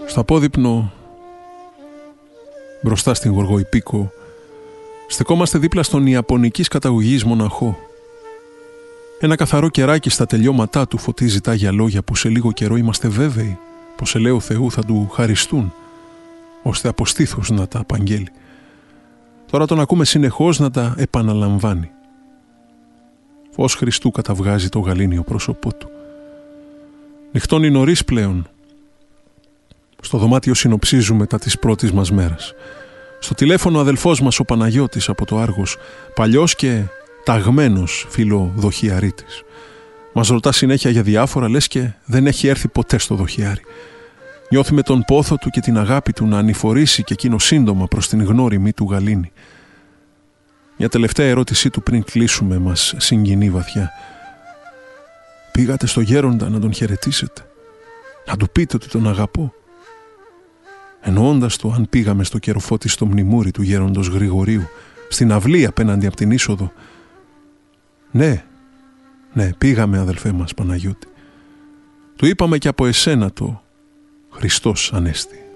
Στο απόδειπνο, μπροστά στην Γοργοϊππίκο, στεκόμαστε δίπλα στον ιαπωνικής καταγωγής μοναχό. Ένα καθαρό κεράκι στα τελειώματά του φωτίζει τάγια λόγια που σε λίγο καιρό είμαστε βέβαιοι πως ελέου Θεού θα του χαριστούν, ώστε από στήθος να τα απαγγέλει. Τώρα τον ακούμε συνεχώς να τα επαναλαμβάνει. Φως Χριστού καταβγάζει το γαλήνιο πρόσωπό του. Νυχτώνει νωρίς πλέον. Στο δωμάτιο συνοψίζουμε τα της πρώτης μας μέρας. Στο τηλέφωνο ο αδελφός μας ο Παναγιώτης από το Άργος, παλιός και ταγμένος φιλοδοχιαρίτης. Μας ρωτά συνέχεια για διάφορα, λες και δεν έχει έρθει ποτέ στο δοχιάρι. Νιώθουμε τον πόθο του και την αγάπη του να ανηφορήσει και εκείνο σύντομα προς την γνώριμη του γαλήνη. Μια τελευταία ερώτησή του πριν κλείσουμε μας συγκινεί βαθιά. Πήγατε στο γέροντα να τον χαιρετήσετε, να του πείτε ότι τον αγαπώ? Εννοώντας το αν πήγαμε στο κεροφώτη στο μνημούρι του γέροντος Γρηγορίου, στην αυλή απέναντι από την είσοδο. Ναι, πήγαμε αδελφέ μας Παναγιώτη. Του είπαμε και από εσένα το Χριστός Ανέστη.